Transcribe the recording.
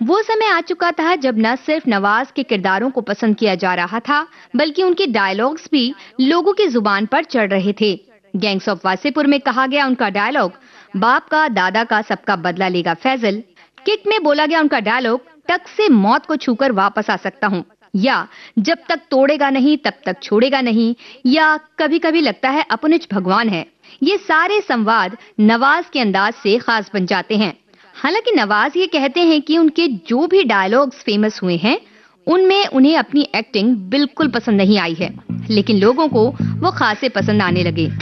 वो समय आ चुका था जब न सिर्फ नवाज के किरदारों को पसंद किया जा रहा था, बल्कि उनके डायलॉग्स भी लोगों की जुबान पर चढ़ रहे थे। गैंग्स ऑफ वासेपुर में कहा गया उनका डायलॉग, बाप का दादा का सबका बदला लेगा फैजल। किक में बोला गया उनका डायलॉग, टक से मौत को छूकर वापस आ सकता हूँ, या जब तक तोड़ेगा नहीं तब तक छोड़ेगा नहीं, या कभी कभी लगता है अपनिच भगवान है। ये सारे संवाद नवाज के अंदाज से खास बन जाते हैं। हालांकि नवाज ये कहते हैं कि उनके जो भी डायलॉग्स फेमस हुए हैं, उनमें उन्हें अपनी एक्टिंग बिल्कुल पसंद नहीं आई है, लेकिन लोगों को वो खासे पसंद आने लगे।